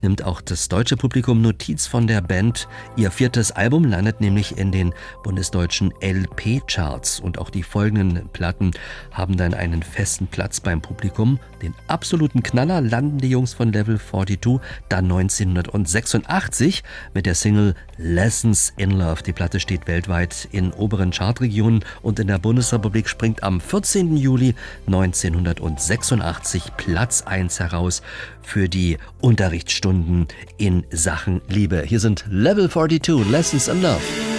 nimmt auch das deutsche Publikum Notiz von der Band. Ihr 4. Album landet nämlich in den bundesdeutschen LP-Charts und auch die folgenden Platten haben dann einen festen Platz beim Publikum. Den absoluten Knaller landen die Jungs von Level 42 dann 1986 mit der Single Lessons in Love. Die Platte steht weltweit in oberen Chartregionen und in der Bundesrepublik springt am 14. Juli 1986 Platz 1 heraus für die Unterrichtsstunden in Sachen Liebe. Hier sind Level 42, Lessons in Love.